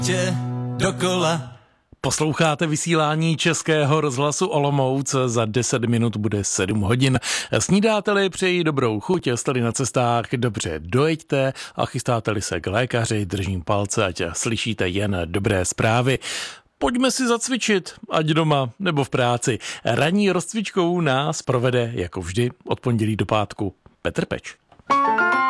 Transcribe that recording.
tě dokola. Posloucháte vysílání Českého rozhlasu Olomouc, za 10 minut bude 7 hodin. Snídáte-li, přeji dobrou chuť, jste-li na cestách, dobře dojeďte a chystáte-li se k lékaři, držím palce, ať slyšíte jen dobré zprávy. Pojďme si zacvičit, ať doma nebo v práci. Ranní rozcvičkou nás provede, jako vždy, od pondělí do pátku Petr Peč.